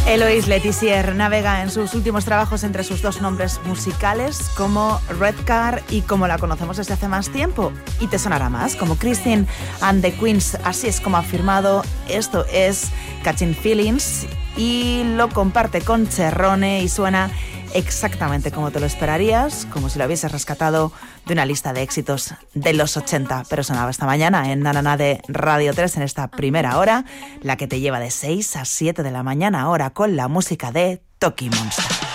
Eloise Letizier navega en sus últimos trabajos entre sus dos nombres musicales como Redcar y como la conocemos desde hace más tiempo. Y te sonará más como Christine and the Queens. Así es como ha firmado. Esto es Catching Feelings y lo comparte con Cherrone y suena exactamente como te lo esperarías, como si lo hubieses rescatado de una lista de éxitos de los 80, pero sonaba esta mañana en Nanana de Radio 3 en esta primera hora, la que te lleva de 6 a 7 de la mañana, ahora con la música de Toki Monster.